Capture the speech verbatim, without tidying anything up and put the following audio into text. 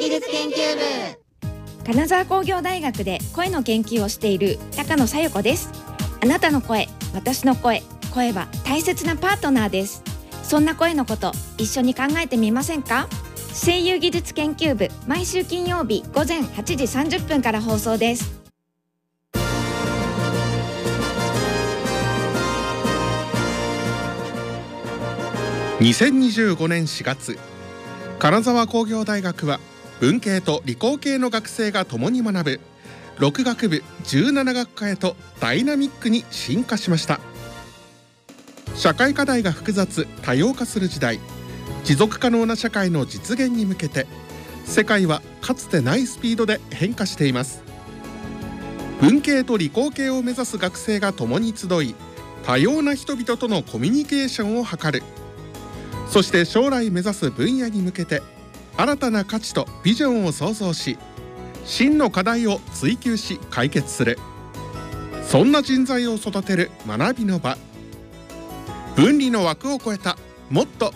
技術研究部。 金沢工業大学で声の研究をしている高野小夜子です。あなたの声、私の声、声は大切なパートナーです。そんな声のこと一緒に考えてみませんか？声優技術研究部、毎週金曜日午前はちじさんじゅっぷんから放送です。 にせんにじゅうごねんしがつ、金沢工業大学は文系と理工系の学生が共に学ぶろく学部じゅうなな学科へとダイナミックに進化しました。社会課題が複雑多様化する時代、持続可能な社会の実現に向けて世界はかつてないスピードで変化しています。文系と理工系を目指す学生が共に集い、多様な人々とのコミュニケーションを図る。そして将来目指す分野に向けて新たな価値とビジョンを創造し、真の課題を追求し解決する。そんな人材を育てる学びの場。分離の枠を超えたもっと